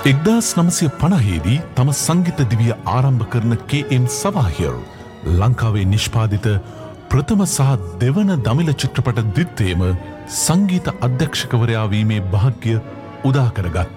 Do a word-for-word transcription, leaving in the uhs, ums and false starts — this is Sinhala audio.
එක්දාස් නමසය පනහේදී තම සංගීත දිවිය ආරම්භ කරන කේ එම් සවාහිර් ලංකාවේ නිෂ්පාදිත ප්‍රථම සහ දෙවන දමිළ චිත්‍රපට දිත්තේම සංගීත අධ්‍යක්ෂකවරයා වීමේ භාග්‍ය උදා කරගත්